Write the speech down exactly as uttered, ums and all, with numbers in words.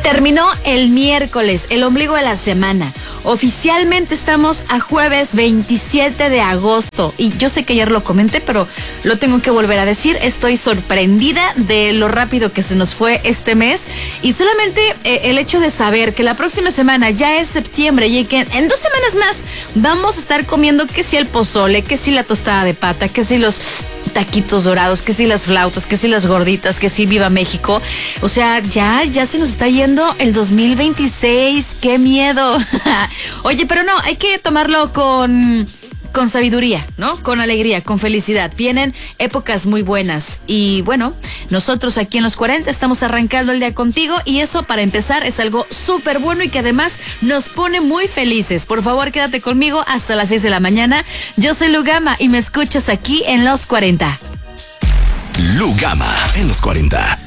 Terminó el miércoles, el ombligo de la semana. Oficialmente estamos a jueves veintisiete de agosto. Y yo sé que ayer lo comenté, pero lo tengo que volver a decir. Estoy sorprendida de lo rápido que se nos fue este mes. Y solamente eh, el hecho de saber que la próxima semana ya es septiembre y que en dos semanas más vamos a estar comiendo que si el pozole, que si la tostada de pata, que si los taquitos dorados, que si las flautas, que si las gorditas, que si viva México. O sea, ya, ya se nos está yendo el dos mil veintiséis. ¡Qué miedo! Oye, pero no, hay que tomarlo con... con sabiduría, ¿no? Con alegría, con felicidad. Vienen épocas muy buenas. Y bueno, nosotros aquí en Los cuarenta estamos arrancando el día contigo y eso, para empezar, es algo súper bueno y que además nos pone muy felices. Por favor, quédate conmigo hasta las seis de la mañana. Yo soy Lu Gama y me escuchas aquí en Los cuarenta. Lu Gama en Los cuarenta.